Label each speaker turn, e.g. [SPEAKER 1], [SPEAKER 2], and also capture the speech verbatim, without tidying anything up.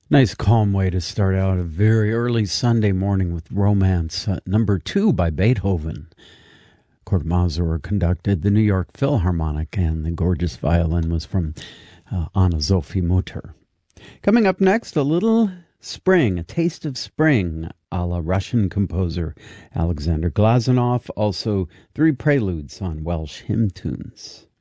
[SPEAKER 1] Nice calm way to start out a very early Sunday morning with Romance, uh, number two by Beethoven. Kurt Masur conducted the New York Philharmonic, and the gorgeous violin was from uh, Anna-Sophie Mutter. Coming up next, a little spring, a taste of spring, a la Russian composer Alexander Glazunov, also three preludes on Welsh hymn tunes.